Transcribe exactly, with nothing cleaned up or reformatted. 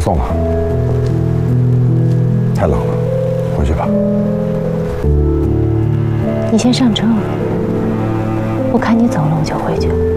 送了，太冷了，回去吧。 你先上车，我看你走了，我就回去。